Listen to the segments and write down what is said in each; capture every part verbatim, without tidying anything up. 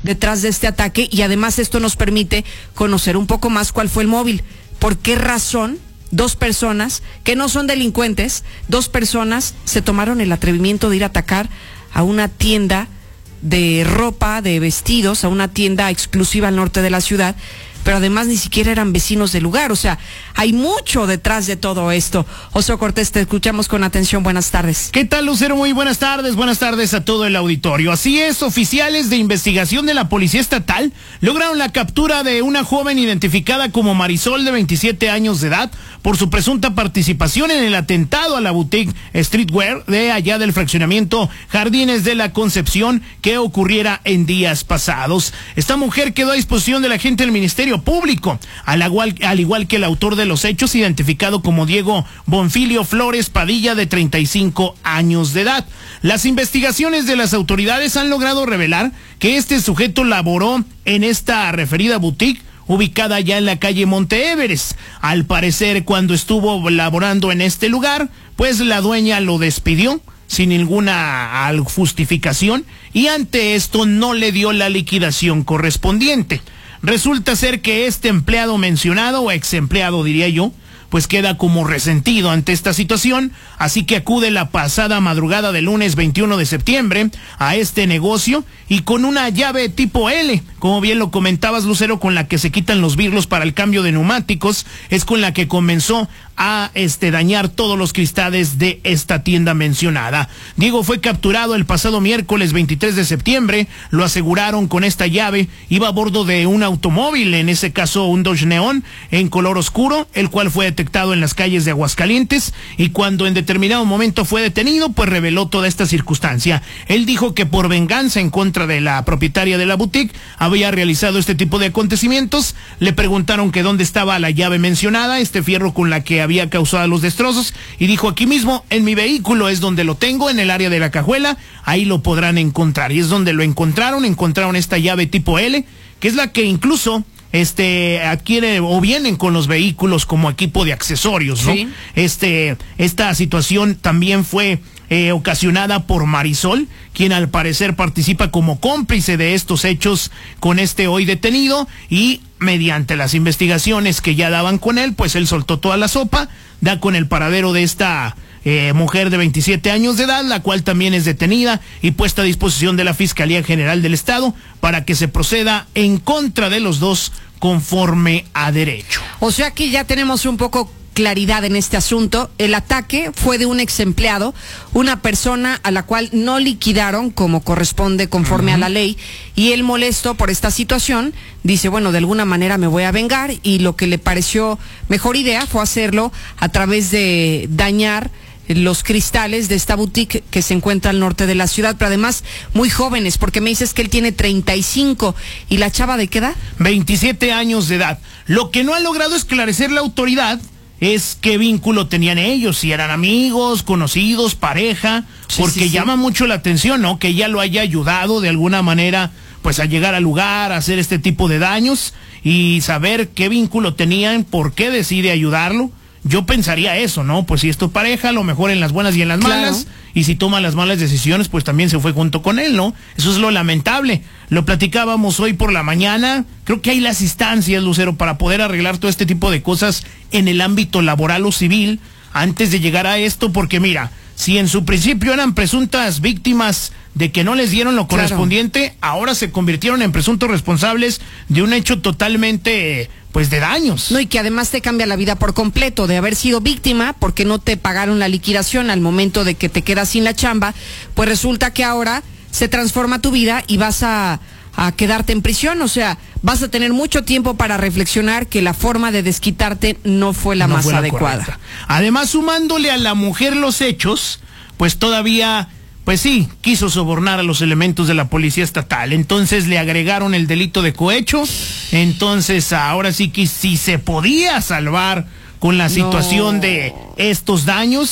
detrás de este ataque, y además esto nos permite conocer un poco más cuál fue el móvil. ¿Por qué razón dos personas que no son delincuentes, dos personas se tomaron el atrevimiento de ir a atacar a una tienda de ropa, de vestidos, a una tienda exclusiva al norte de la ciudad? Pero además ni siquiera eran vecinos del lugar. O sea, hay mucho detrás de todo esto. Oso Cortés, te escuchamos con atención. Buenas tardes. ¿Qué tal, Lucero? Muy buenas tardes. Buenas tardes a todo el auditorio. Así es, oficiales de investigación de la Policía Estatal lograron la captura de una joven identificada como Marisol, de veintisiete años de edad, por su presunta participación en el atentado a la boutique Streetwear de allá del fraccionamiento Jardines de la Concepción, que ocurriera en días pasados. Esta mujer quedó a disposición del agente del Ministerio Público, al igual, al igual que el autor de los hechos, identificado como Diego Bonfilio Flores Padilla, de treinta y cinco años de edad. Las investigaciones de las autoridades han logrado revelar que este sujeto laboró en esta referida boutique, ubicada ya en la calle Monte Everest. Al parecer, cuando estuvo laborando en este lugar, pues la dueña lo despidió sin ninguna justificación, y ante esto no le dio la liquidación correspondiente. Resulta ser que este empleado mencionado, o ex empleado diría yo, pues queda como resentido ante esta situación, así que acude la pasada madrugada del lunes veintiuno de septiembre a este negocio, y con una llave tipo L, como bien lo comentabas, Lucero, con la que se quitan los birlos para el cambio de neumáticos, es con la que comenzó a este dañar todos los cristales de esta tienda mencionada. Diego fue capturado el pasado miércoles veintitrés de septiembre, lo aseguraron con esta llave, iba a bordo de un automóvil, en ese caso un Dodge Neon en color oscuro, el cual fue detectado en las calles de Aguascalientes, y cuando en determinado momento fue detenido, pues reveló toda esta circunstancia. Él dijo que por venganza en contra de la propietaria de la boutique había realizado este tipo de acontecimientos. Le preguntaron que dónde estaba la llave mencionada, este fierro con la que había causado los destrozos, y dijo: aquí mismo en mi vehículo es donde lo tengo, en el área de la cajuela, ahí lo podrán encontrar. Y es donde lo encontraron, encontraron esta llave tipo L, que es la que incluso este adquiere o vienen con los vehículos como equipo de accesorios, ¿no? Sí. Este, esta situación también fue eh, ocasionada por Marisol, quien al parecer participa como cómplice de estos hechos con este hoy detenido, y mediante las investigaciones que ya daban con él, pues él soltó toda la sopa, da con el paradero de esta Eh, mujer de veintisiete años de edad, la cual también es detenida y puesta a disposición de la Fiscalía General del Estado para que se proceda en contra de los dos conforme a derecho. O sea que ya tenemos un poco claridad en este asunto. El ataque fue de un ex empleado, una persona a la cual no liquidaron como corresponde conforme uh-huh. a la ley, y él, molesto por esta situación, dice, bueno, de alguna manera me voy a vengar, y lo que le pareció mejor idea fue hacerlo a través de dañar los cristales de esta boutique que se encuentra al norte de la ciudad, pero además muy jóvenes, porque me dices que él tiene treinta y cinco, ¿y la chava de qué edad? veintisiete años de edad. Lo que no ha logrado esclarecer la autoridad es qué vínculo tenían ellos, si eran amigos, conocidos, pareja, sí, porque sí, sí. llama mucho la atención, ¿no? Que ella lo haya ayudado de alguna manera, pues a llegar al lugar, a hacer este tipo de daños, y saber qué vínculo tenían, por qué decide ayudarlo. Yo pensaría eso, ¿no? Pues si es tu pareja, a lo mejor en las buenas y en las claro. malas, y si toma las malas decisiones, pues también se fue junto con él, ¿no? Eso es lo lamentable. Lo platicábamos hoy por la mañana. Creo que hay las instancias, Lucero, para poder arreglar todo este tipo de cosas en el ámbito laboral o civil antes de llegar a esto, porque mira, si en su principio eran presuntas víctimas de que no les dieron lo correspondiente, claro. ahora se convirtieron en presuntos responsables de un hecho totalmente, pues, de daños. No, y que además te cambia la vida por completo, de haber sido víctima porque no te pagaron la liquidación al momento de que te quedas sin la chamba, pues resulta que ahora se transforma tu vida y vas a, a quedarte en prisión. O sea, vas a tener mucho tiempo para reflexionar que la forma de desquitarte no fue la no más fue la adecuada. Correcta. Además, sumándole a la mujer los hechos, pues todavía, pues sí, quiso sobornar a los elementos de la Policía Estatal. Entonces le agregaron el delito de cohecho. Entonces ahora sí que si se podía salvar con la situación no. de estos daños,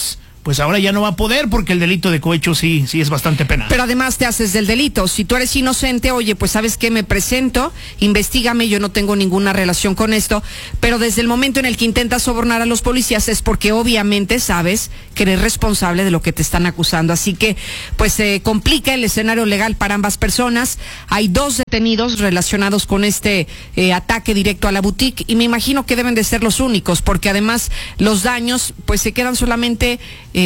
pues ahora ya no va a poder porque el delito de cohecho sí, sí es bastante penal. Pero además te haces del delito. Si tú eres inocente, oye, pues ¿sabes qué? Me presento, investígame, yo no tengo ninguna relación con esto, pero desde el momento en el que intentas sobornar a los policías es porque obviamente sabes que eres responsable de lo que te están acusando. Así que, pues se eh, complica el escenario legal para ambas personas. Hay dos detenidos relacionados con este eh, ataque directo a la boutique y me imagino que deben de ser los únicos, porque además los daños, pues se quedan solamente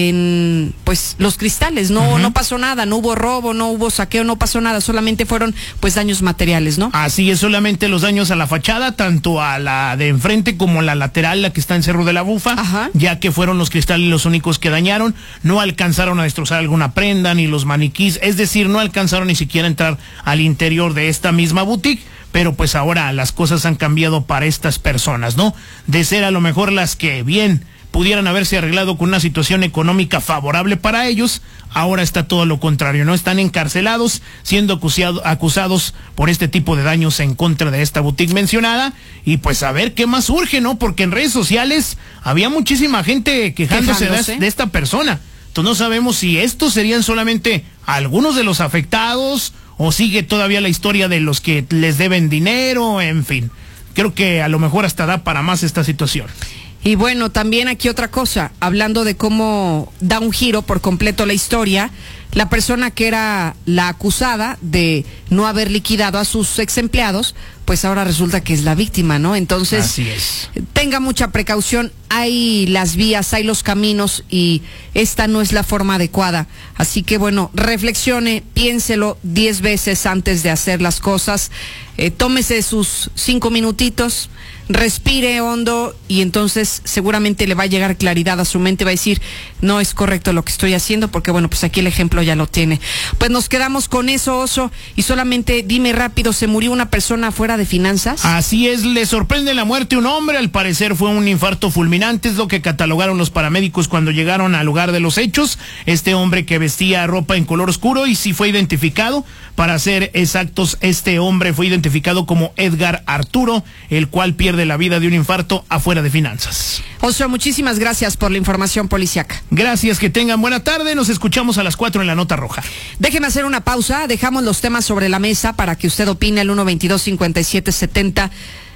en pues los cristales, no, uh-huh. no pasó nada, no hubo robo, no hubo saqueo, no pasó nada, solamente fueron pues daños materiales, ¿no? Así es, solamente los daños a la fachada, tanto a la de enfrente como la lateral, la que está en Cerro de la Bufa, Ajá. ya que fueron los cristales los únicos que dañaron, no alcanzaron a destrozar alguna prenda, ni los maniquís, es decir, no alcanzaron ni siquiera a entrar al interior de esta misma boutique. Pero pues ahora las cosas han cambiado para estas personas, ¿no? De ser a lo mejor las que bien pudieran haberse arreglado con una situación económica favorable para ellos, ahora está todo lo contrario, ¿no? Están encarcelados, siendo acusado, acusados por este tipo de daños en contra de esta boutique mencionada, y pues a ver qué más surge, ¿no? Porque en redes sociales había muchísima gente quejándose, quejándose. De, de esta persona. Entonces no sabemos si estos serían solamente algunos de los afectados, o sigue todavía la historia de los que les deben dinero, en fin. Creo que a lo mejor hasta da para más esta situación. Y bueno, también aquí otra cosa, hablando de cómo da un giro por completo la historia, la persona que era la acusada de no haber liquidado a sus ex empleados, pues ahora resulta que es la víctima, ¿no? Entonces, así es. Tenga mucha precaución, hay las vías, hay los caminos y esta no es la forma adecuada. Así que bueno, reflexione, piénselo diez veces antes de hacer las cosas, eh, tómese sus cinco minutitos, respire hondo y entonces seguramente le va a llegar claridad a su mente, va a decir, no es correcto lo que estoy haciendo, porque bueno, pues aquí el ejemplo ya lo tiene. Pues nos quedamos con eso, Oso, y solamente dime rápido, ¿se murió una persona fuera de finanzas? Así es, le sorprende la muerte a un hombre, al parecer fue un infarto fulminante, es lo que catalogaron los paramédicos cuando llegaron al lugar de los hechos. Este hombre que vestía ropa en color oscuro y sí fue identificado, para ser exactos, este hombre fue identificado como Edgar Arturo, el cual pierde de la vida de un infarto afuera de finanzas. Oso, muchísimas gracias por la información policiaca. Gracias, que tengan buena tarde, nos escuchamos a las cuatro en la Nota Roja. Déjeme hacer una pausa, dejamos los temas sobre la mesa para que usted opine al uno veintidós cincuenta y siete setenta.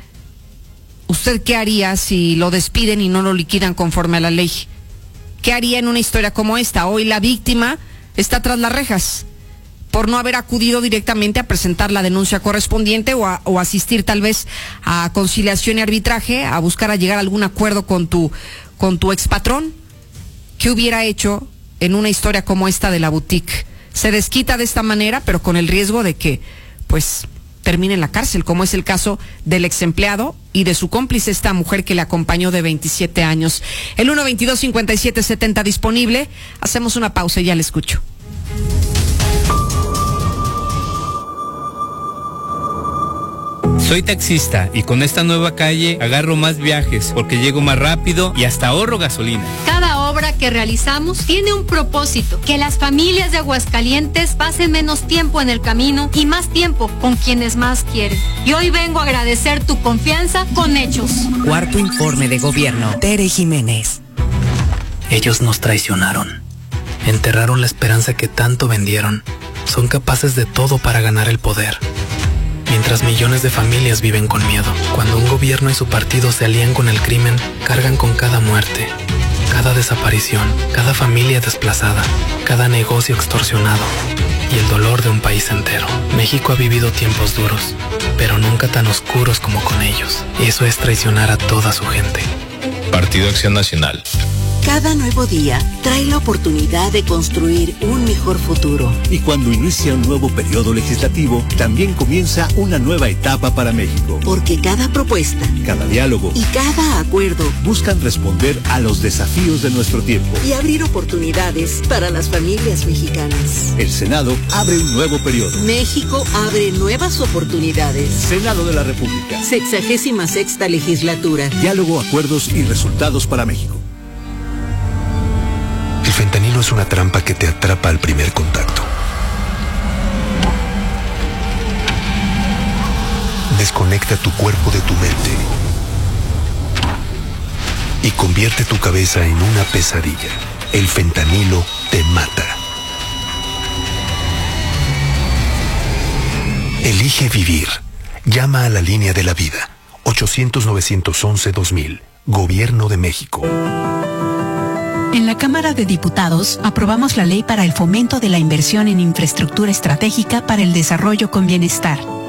¿Usted qué haría si lo despiden y no lo liquidan conforme a la ley? ¿Qué haría en una historia como esta? Hoy la víctima está tras las rejas por no haber acudido directamente a presentar la denuncia correspondiente o, a, o asistir tal vez a conciliación y arbitraje, a buscar a llegar a algún acuerdo con tu, con tu expatrón. ¿Qué hubiera hecho en una historia como esta de la boutique? Se desquita de esta manera, pero con el riesgo de que, pues, termine en la cárcel, como es el caso del ex empleado y de su cómplice, esta mujer que le acompañó de veintisiete años. El uno veintidós cincuenta y siete setenta disponible. Hacemos una pausa y ya le escucho. Soy taxista y con esta nueva calle agarro más viajes porque llego más rápido y hasta ahorro gasolina. Cada obra que realizamos tiene un propósito, que las familias de Aguascalientes pasen menos tiempo en el camino y más tiempo con quienes más quieren. Y hoy vengo a agradecer tu confianza con hechos. Cuarto informe de gobierno. Tere Jiménez. Ellos nos traicionaron. Enterraron la esperanza que tanto vendieron. Son capaces de todo para ganar el poder. Mientras millones de familias viven con miedo. Cuando un gobierno y su partido se alían con el crimen, cargan con cada muerte, cada desaparición, cada familia desplazada, cada negocio extorsionado y el dolor de un país entero. México ha vivido tiempos duros, pero nunca tan oscuros como con ellos. Eso es traicionar a toda su gente. Partido Acción Nacional. Cada nuevo día trae la oportunidad de construir un mejor futuro. Y cuando inicia un nuevo periodo legislativo, también comienza una nueva etapa para México. Porque cada propuesta, cada diálogo y cada acuerdo buscan responder a los desafíos de nuestro tiempo y abrir oportunidades para las familias mexicanas. El Senado abre un nuevo periodo. México abre nuevas oportunidades. Senado de la República. Sexagésima sexta legislatura. Diálogo, acuerdos y resultados para México. El fentanilo es una trampa que te atrapa al primer contacto. Desconecta tu cuerpo de tu mente y convierte tu cabeza en una pesadilla. El fentanilo te mata. Elige vivir. Llama a la línea de la vida. ochocientos, novecientos once, dos mil. Gobierno de México. En la Cámara de Diputados aprobamos la ley para el fomento de la inversión en infraestructura estratégica para el desarrollo con bienestar.